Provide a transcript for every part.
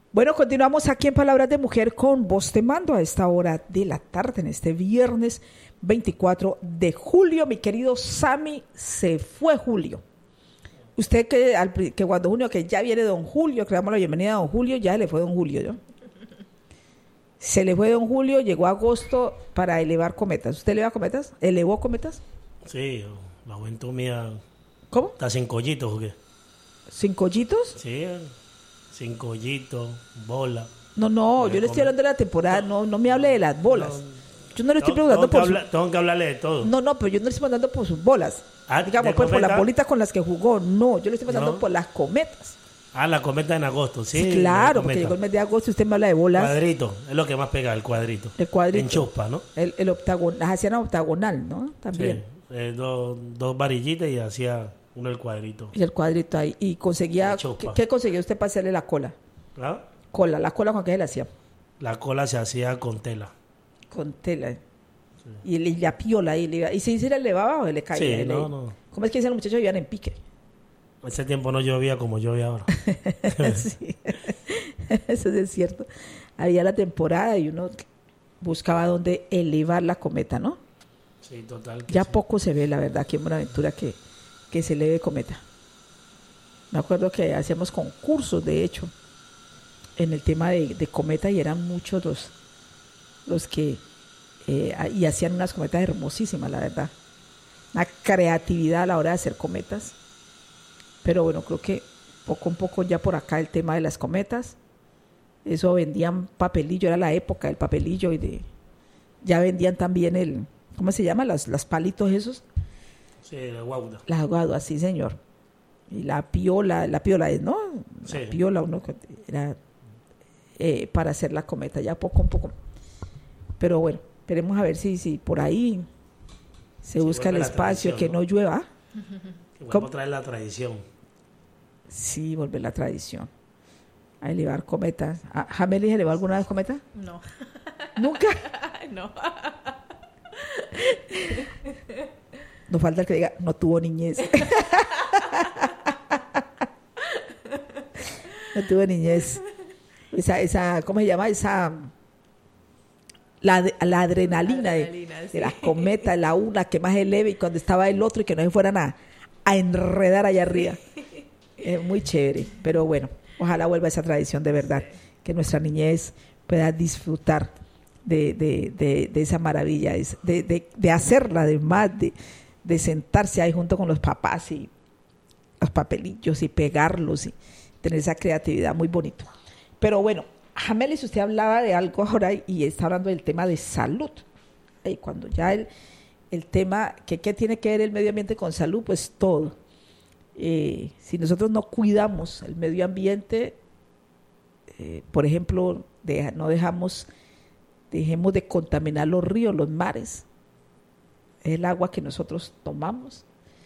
Bueno, continuamos aquí en Palabras de Mujer con Voz Te Mando a esta hora de la tarde, en este viernes 24 de julio. Mi querido Sammy, se fue Julio. Usted que cuando junio, que ya viene don Julio, que le damos la bienvenida a don Julio, ya le fue don Julio, ¿no? Se le fue don Julio, llegó agosto para elevar cometas. ¿Usted eleva cometas? ¿Elevó cometas? Sí, la juventud mía... ¿Cómo? ¿Está sin collitos o qué? ¿Sin collitos? Sí, sin collitos, bola. No, yo le estoy hablando de la temporada, no me hable de las bolas. Yo no le estoy preguntando por tengo que hablarle de todo. No, pero yo no le estoy preguntando por sus bolas. Digamos, pues por las bolitas con las que jugó. No, yo le estoy preguntando por las cometas. La cometa en agosto, sí. Sí, claro, porque llegó el mes de agosto y usted me habla de bolas. Cuadrito, es lo que más pega, el cuadrito. El cuadrito. En chuspa, ¿no? El octagonal, las hacían octagonal, ¿no? También. Sí, dos varillitas y hacía uno el cuadrito. Y el cuadrito ahí. Y conseguía, ¿qué conseguía usted para hacerle la cola? ¿Ah? La cola con qué se la hacía. La cola se hacía con tela. Con tela. Sí. Y la piola ahí. ¿Y si se le elevaba o le caía? Sí, no. ¿Cómo es que dicen los muchachos vivían en pique? Ese tiempo no llovía como llueve ahora. Sí, eso es cierto. Había la temporada y uno buscaba dónde elevar la cometa, ¿no? Sí, total. Ya sí. poco se ve, la verdad, aquí en Buenaventura que se eleve cometa. Me acuerdo que hacíamos concursos, de hecho, en el tema de cometa y eran muchos los que y hacían unas cometas hermosísimas, la verdad. Una creatividad a la hora de hacer cometas. Pero bueno, creo que poco a poco ya por acá el tema de las cometas, eso vendían papelillo, era la época del papelillo ya vendían también ¿cómo se llama? Los palitos esos. Sí, la guauda. La guauda, sí señor. Y la piola es, ¿no? Sí. La piola uno era para hacer la cometa, ya poco a poco. Pero bueno, esperemos a ver si por ahí se busca el espacio, que no llueva. Vamos a traer la tradición. Sí, volver la tradición. A elevar cometas. ¿Jameli se elevó alguna vez cometa? No. ¿Nunca? No. No falta el que diga, no tuvo niñez. No tuvo niñez. Esa, ¿cómo se llama? La adrenalina de las cometas, la una que más eleve y cuando estaba el otro y que no se fueran a enredar allá arriba. Es muy chévere, pero bueno, ojalá vuelva esa tradición de verdad, que nuestra niñez pueda disfrutar de esa maravilla, de hacerla, además de sentarse ahí junto con los papás y los papelillos y pegarlos y tener esa creatividad muy bonito. Pero bueno, Jamelis, usted hablaba de algo ahora y está hablando del tema de salud. Y cuando ya el tema, ¿qué tiene que ver el medio ambiente con salud? Pues todo. Si nosotros no cuidamos el medio ambiente, por ejemplo, dejemos de contaminar los ríos, los mares, el agua que nosotros tomamos.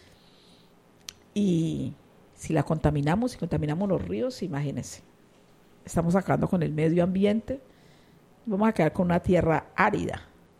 Y si la contaminamos, si contaminamos los ríos, imagínense, estamos acabando con el medio ambiente, vamos a quedar con una tierra árida.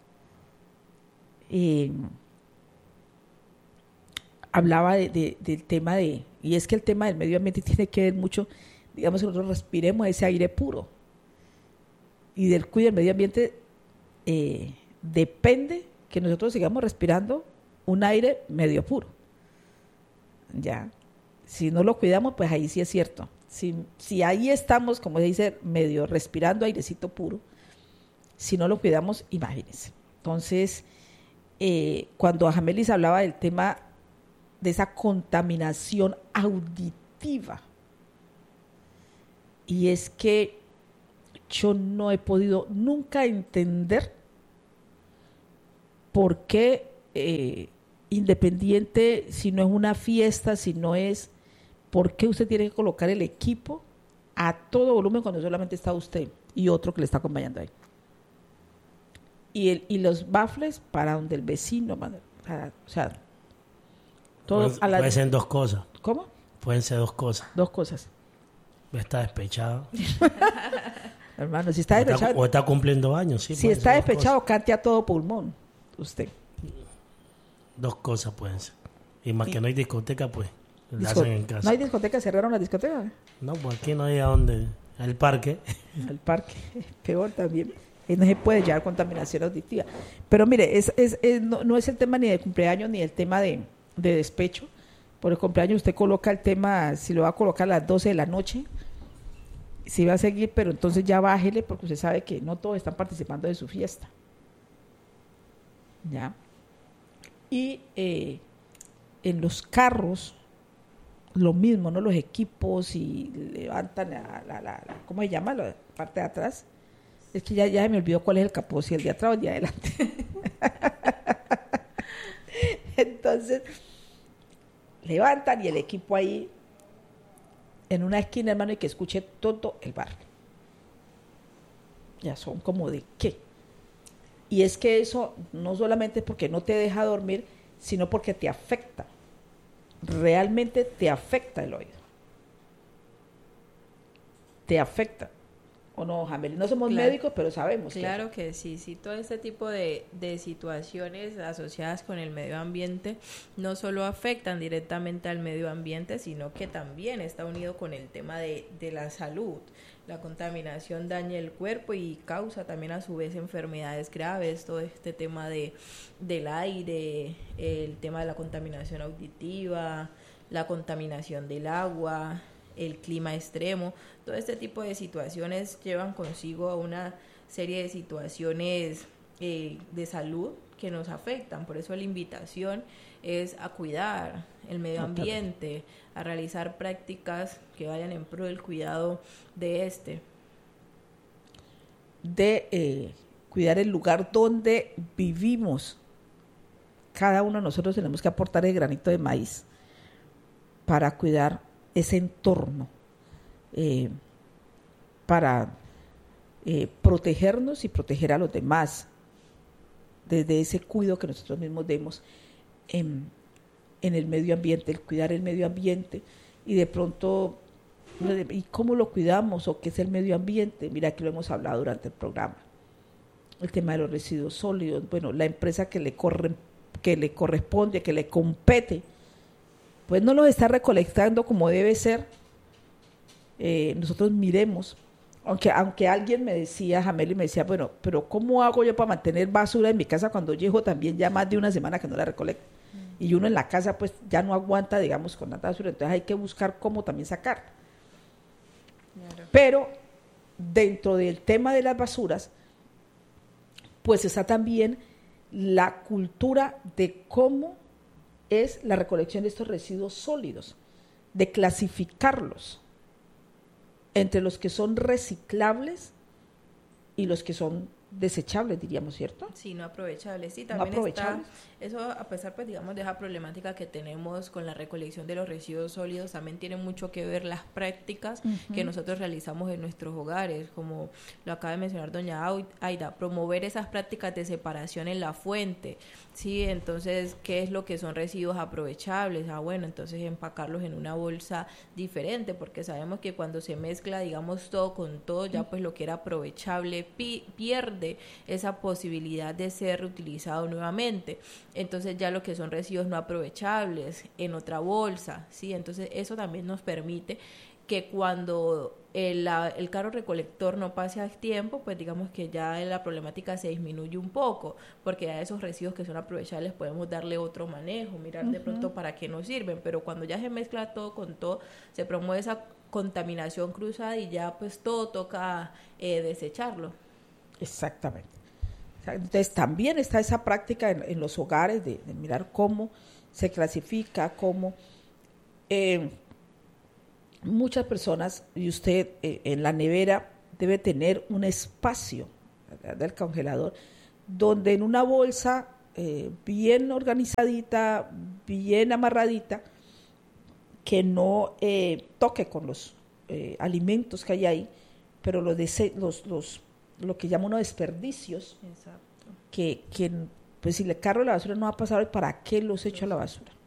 Hablaba del tema y es que el tema del medio ambiente tiene que ver mucho, digamos, que nosotros respiremos ese aire puro. Y del cuidado del medio ambiente depende que nosotros sigamos respirando un aire medio puro. Ya. Si no lo cuidamos, pues ahí sí es cierto. Si ahí estamos, como se dice, medio respirando airecito puro, si no lo cuidamos, imagínense. Entonces, cuando Jamelis hablaba del tema de esa contaminación auditiva, y es que yo no he podido nunca entender por qué, independiente, si no es una fiesta, si no es, ¿por qué usted tiene que colocar el equipo a todo volumen cuando solamente está usted y otro que le está acompañando ahí? Y los baffles para donde el vecino, o sea, todo pueden ser dos cosas. ¿Cómo? Pueden ser dos cosas. Dos cosas. Está despechado. Hermano, si está despechado. O está cumpliendo años, sí. Si está despechado, cante a todo pulmón. Usted. Dos cosas pueden ser. Y más que no hay discoteca, pues la hacen en casa. ¿No hay discoteca? ¿Cerraron la discoteca? No, pues aquí no hay a dónde. al parque. Al parque, peor también. No se puede llevar contaminación auditiva. Pero mire, no es el tema ni de cumpleaños ni el tema de despecho. Por el cumpleaños usted coloca el tema, si lo va a colocar a las 12 de la noche, si va a seguir, pero entonces ya bájele porque usted sabe que no todos están participando de su fiesta. ¿Ya? Y en los carros, lo mismo, ¿no? Los equipos y levantan ¿cómo se llama? La parte de atrás. Es que ya se me olvidó cuál es el capó, si el de atrás o el de adelante. Entonces, levantan y el equipo ahí en una esquina, hermano, y que escuche todo el barrio. Ya son como de qué. Y es que eso no solamente es porque no te deja dormir, sino porque te afecta. Realmente te afecta el oído. Te afecta. ¿O no, Jamel? No somos médicos, pero sabemos. Claro que sí, todo este tipo de situaciones asociadas con el medio ambiente no solo afectan directamente al medio ambiente, sino que también está unido con el tema de la salud. La contaminación daña el cuerpo y causa también a su vez enfermedades graves, todo este tema del aire, el tema de la contaminación auditiva, la contaminación del agua, el clima extremo, todo este tipo de situaciones llevan consigo a una serie de situaciones de salud que nos afectan. Por eso la invitación es a cuidar el medio ambiente, a realizar prácticas que vayan en pro del cuidado de cuidar el lugar donde vivimos. Cada uno de nosotros tenemos que aportar el granito de maíz para cuidar ese entorno, para protegernos y proteger a los demás desde ese cuidado que nosotros mismos demos en el medio ambiente, el cuidar el medio ambiente. Y de pronto, ¿y cómo lo cuidamos? ¿O qué es el medio ambiente? Mira, que lo hemos hablado durante el programa. El tema de los residuos sólidos. Bueno, la empresa que le corresponde, que le compete, pues no los está recolectando como debe ser. Nosotros miremos, aunque alguien me decía, Jameli me decía, bueno, pero ¿cómo hago yo para mantener basura en mi casa cuando llevo también ya más de una semana que no la recolecto? Y uno en la casa pues ya no aguanta, digamos, con tanta basura, entonces hay que buscar cómo también sacar. Claro. Pero dentro del tema de las basuras, pues está también la cultura de cómo es la recolección de estos residuos sólidos, de clasificarlos entre los que son reciclables y los que son desechables, diríamos, ¿cierto? Sí, no aprovechables. Sí, también no aprovechables. Eso a pesar, pues, digamos, de esa problemática que tenemos con la recolección de los residuos sólidos, también tiene mucho que ver las prácticas que nosotros realizamos en nuestros hogares, como lo acaba de mencionar doña Aida, promover esas prácticas de separación en la fuente, ¿sí? Entonces, ¿qué es lo que son residuos aprovechables? Bueno, entonces empacarlos en una bolsa diferente, porque sabemos que cuando se mezcla, digamos, todo con todo, ya pues lo que era aprovechable pierde esa posibilidad de ser reutilizado nuevamente. Entonces ya lo que son residuos no aprovechables en otra bolsa, ¿sí? Entonces eso también nos permite que cuando el carro recolector no pase a tiempo, pues digamos que ya la problemática se disminuye un poco, porque a esos residuos que son aprovechables podemos darle otro manejo, mirar de pronto para qué nos sirven, pero cuando ya se mezcla todo con todo, se promueve esa contaminación cruzada y ya pues todo toca desecharlo. Exactamente. Entonces también está esa práctica en los hogares de mirar cómo se clasifica, cómo muchas personas, y usted en la nevera debe tener un espacio del congelador donde en una bolsa bien organizadita, bien amarradita, que no toque con los alimentos que hay ahí, pero lo que llama uno desperdicios. Exacto. Que pues si le cargo la basura no va a pasar, ¿para qué los echo a la basura?